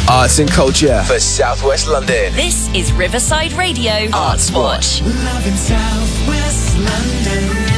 Arts and culture for South West London. This is Riverside Radio Arts Watch. Love in South West London,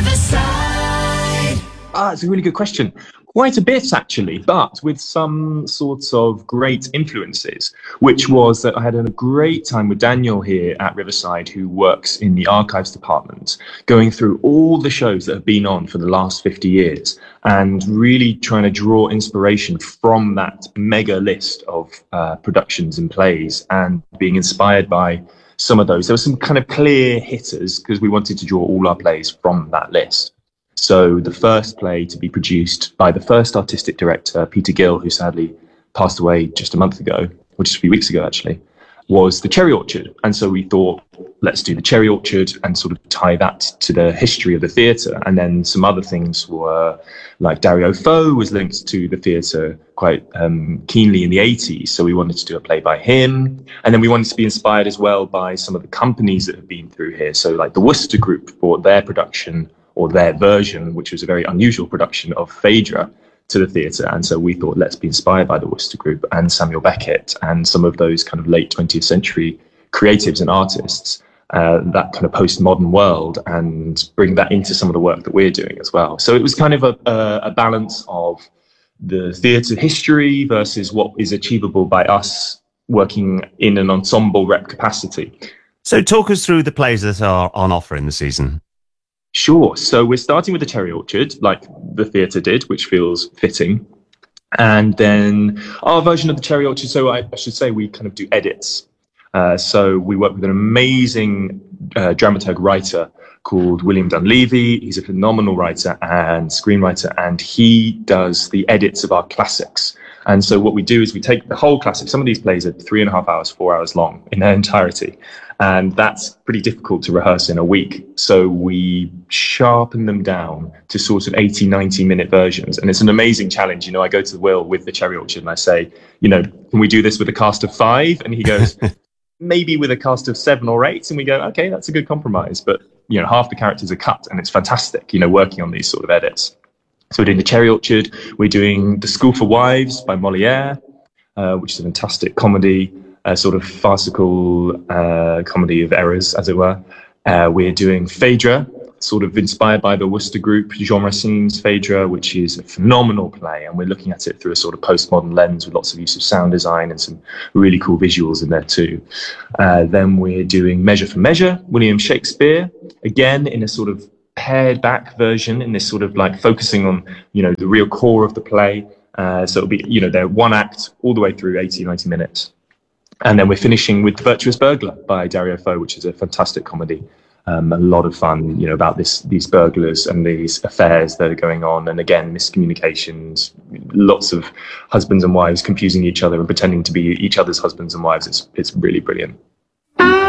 Riverside. It's a really good question. Quite a bit, actually, but with some sorts of great influences, which was that I had a great time with Daniel here at Riverside, who works in the archives department, going through all the shows that have been on for the last 50 years and really trying to draw inspiration from that mega list of productions and plays and being inspired by some of those. There were some kind of clear hitters because we wanted to draw all our plays from that list. So the first play to be produced by the first artistic director, Peter Gill, who sadly passed away just a month ago, or just a few weeks ago actually, was The Cherry Orchard. And so we thought, let's do The Cherry Orchard and sort of tie that to the history of the theatre. And then some other things were like Dario Fo was linked to the theatre quite keenly in the 80s. So we wanted to do a play by him. And then we wanted to be inspired as well by some of the companies that have been through here. So like the Worcester Group brought their production or their version, which was a very unusual production of Phaedra, to the theatre. And so we thought, let's be inspired by the Worcester Group and Samuel Beckett and some of those kind of late 20th century creatives and artists, that kind of postmodern world, and bring that into some of the work that we're doing as well. So it was kind of a balance of the theatre history versus what is achievable by us working in an ensemble rep capacity. So talk us through the plays that are on offer in the season. Sure. So we're starting with The Cherry Orchard, like the theatre did, which feels fitting. And then our version of The Cherry Orchard, so I should say we kind of do edits. So we work with an amazing dramaturg writer called William Dunleavy. He's a phenomenal writer and screenwriter, and he does the edits of our classics. And so what we do is we take the whole classic. Some of these plays are 3.5 hours, 4 hours long in their entirety. And that's pretty difficult to rehearse in a week. So we sharpen them down to sort of 80, 90-minute versions. And it's an amazing challenge. You know, I go to Will with The Cherry Orchard and I say, you know, can we do this with a cast of 5? And he goes, maybe with a cast of 7 or 8. And we go, okay, that's a good compromise. But, you know, half the characters are cut and it's fantastic, you know, working on these sort of edits. So we're doing The Cherry Orchard. We're doing The School for Wives by Molière, which is a fantastic comedy, a sort of farcical comedy of errors, as it were. We're doing Phaedra, sort of inspired by the Worcester Group, Jean Racine's Phaedra, which is a phenomenal play. And we're looking at it through a sort of postmodern lens with lots of use of sound design and some really cool visuals in there too. Then we're doing Measure for Measure, William Shakespeare, again in a sort of pared back version, in this sort of like focusing on, you know, the real core of the play. So it'll be, you know, they're one act all the way through 80, 90 minutes. And then we're finishing with The Virtuous Burglar by Dario Fo, which is a fantastic comedy. A lot of fun, you know, about these burglars and these affairs that are going on. And again, miscommunications, lots of husbands and wives confusing each other and pretending to be each other's husbands and wives. It's really brilliant.